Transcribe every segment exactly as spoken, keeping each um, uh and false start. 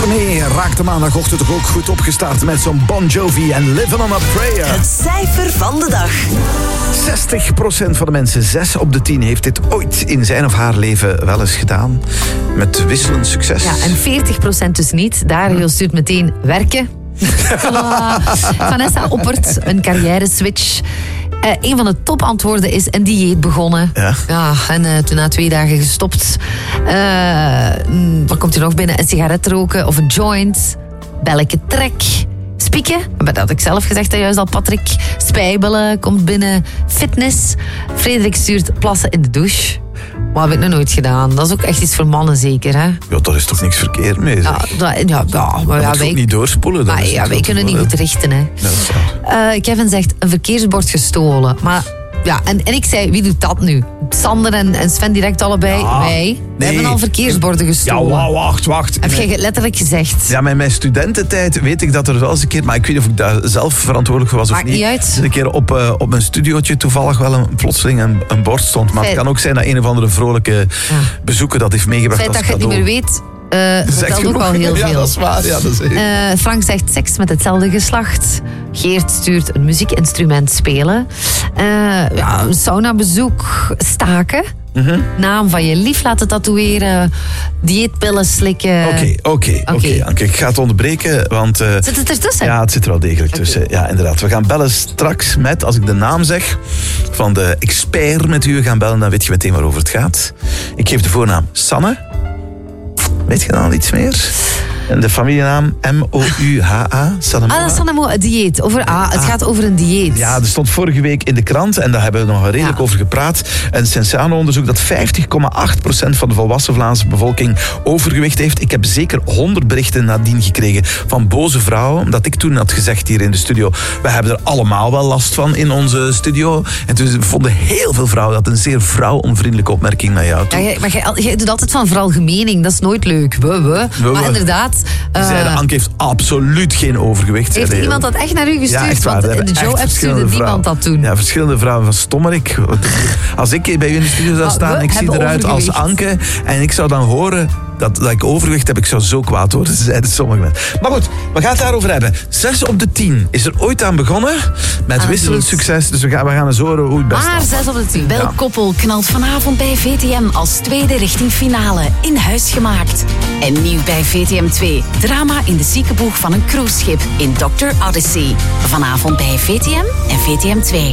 daarmee raakt de maandagochtend toch ook goed opgestart met zo'n Bon Jovi en Living on a Prayer. Het cijfer van de dag. zestig procent van de mensen, zes op de tien, heeft dit ooit in zijn of haar leven wel eens gedaan. Met wisselend succes. Ja, en veertig procent dus niet. Dario stuurt meteen werken. Vanessa oppert een carrière switch. Uh, een van de topantwoorden is een dieet begonnen. Ja. Ja, en uh, toen na twee dagen gestopt. Uh, wat komt er nog binnen? Een sigaret roken of een joint. Belletje trek. Spieken, dat had ik zelf gezegd juist al, Patrick. Spijbelen komt binnen. Fitness. Frederik stuurt plassen in de douche. Maar heb ik nog nooit gedaan. Dat is ook echt iets voor mannen zeker, hè? Ja, daar is toch niks verkeerd mee, zeg. Ja, dat, ja, ja, maar ja, moet wij, ook niet doorspoelen. maar, ja, wij kunnen niet goed richten, hè. Ja, dat is waar. Uh, Kevin zegt een verkeersbord gestolen. Maar ja, en, en ik zei, wie doet dat nu? Sander en, en Sven direct allebei. Ja, wij. nee. We hebben al verkeersborden gestolen. Ja, wacht, wacht. Heb Nee. je letterlijk gezegd. Ja, met mijn studententijd weet ik dat er wel eens een keer... Maar ik weet niet of ik daar zelf verantwoordelijk voor was of Maakt niet. niet uit. Dat een keer op, uh, op mijn studiootje toevallig wel een, plotseling een, een bord stond. Maar het Feit. kan ook zijn dat een of andere vrolijke bezoeker dat heeft meegebracht Het feit als dat je het cadeau. niet meer weet, uh, vertelt ook wel heel Ja, veel. dat is waar. Ja, dat is heel... Uh, Frank zegt seks met hetzelfde geslacht. Geert stuurt een muziekinstrument spelen. Uh, ja, een saunabezoek, staken. Mhm. Naam van je lief laten tatoeëren. Dieetpillen slikken. Oké, oké, oké. Anke, ik ga het onderbreken, want... uh, Zit het ertussen? Ja, het zit er wel degelijk tussen. Ja, inderdaad. We gaan bellen straks met, als ik de naam zeg, van de expert met u we gaan bellen, dan weet je meteen waarover het gaat. Ik geef de voornaam Sanne. Weet je dan al iets meer? En de familienaam M O U H A. Sanne Ah, dat is dan helemaal een dieet. Over, ah, het gaat over een dieet. Ja, er stond vorige week in de krant, en daar hebben we nog redelijk Ja. over gepraat, een Sensano-onderzoek dat vijftig komma acht procent van de volwassen Vlaamse bevolking overgewicht heeft. Ik heb zeker honderd berichten nadien gekregen van boze vrouwen, omdat ik toen had gezegd hier in de studio, we hebben er allemaal wel last van in onze studio. En toen vonden heel veel vrouwen dat een zeer vrouwonvriendelijke opmerking naar jou toe. Ja, jij- maar jij, jij doet altijd van veralgemening. Dat is nooit leuk. We, we. We, Maar we. inderdaad... Die uh, zeiden, Anke heeft absoluut geen overgewicht. heeft zeiden iemand heel- dat echt naar u gestuurd? Ja, echt waar. Want Er in de hebben echt Joe-app verschillende stuurde niemand vrouwen. dat toen. Ja, verschillende vrouwen van stommerik. Als ik bij u in de studio zou Maar staan we en ik zie hebben eruit als overgewicht. Anke en ik zou dan horen dat, dat ik overgewicht heb, ik zou zo kwaad worden, zeiden sommige mensen. Maar goed, we gaan het daarover hebben. Zes op de tien is er ooit aan begonnen, met Ah, wisselend goed. succes. Dus we gaan, we gaan eens horen hoe het best Maar is. zes op de tien. Welk koppel knalt vanavond bij V T M als tweede richting finale in huis gemaakt? En nieuw bij V T M twee. Drama in de ziekenboeg van een cruiseschip in dokter Odyssey. Vanavond bij V T M en V T M twee.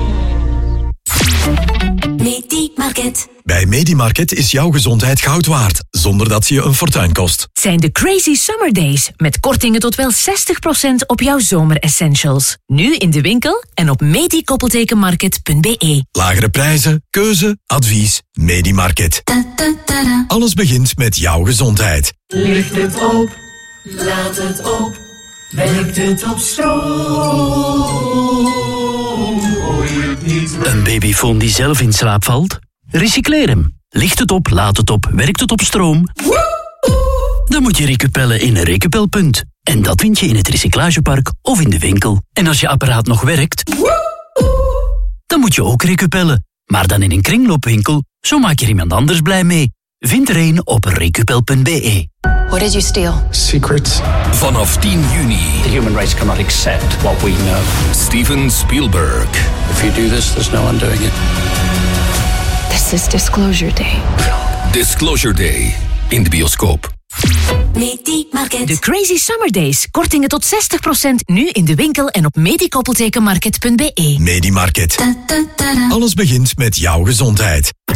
Medimarket. Bij Medimarket is jouw gezondheid goud waard, zonder dat ze je een fortuin kost. Zijn de Crazy Summer Days met kortingen tot wel zestig procent op jouw zomeressentials. Nu in de winkel en op medi-market punt b e. Lagere prijzen, keuze, advies, Medimarket. Alles begint met jouw gezondheid. Ligt het op, laat het op, werkt het op stroom, hoor je het niet. Een babyfoon die zelf in slaap valt? Recycleer hem. Licht het op, laat het op, werkt het op stroom? Dan moet je recupellen in een recupelpunt. En dat vind je in het recyclagepark of in de winkel. En als je apparaat nog werkt, dan moet je ook recupellen. Maar dan in een kringloopwinkel, zo maak je er iemand anders blij mee. Vind er een op recupel punt b e. What did you steal? Secrets. Vanaf tien juni. The human race cannot accept what we know. Steven Spielberg. If you do this, there's no undoing it. This is Disclosure Day. Disclosure Day. In de bioscoop. Medimarket. De Crazy Summer Days. Kortingen tot zestig procent nu in de winkel en op medi-market punt b e. Medimarket. Alles begint met jouw gezondheid.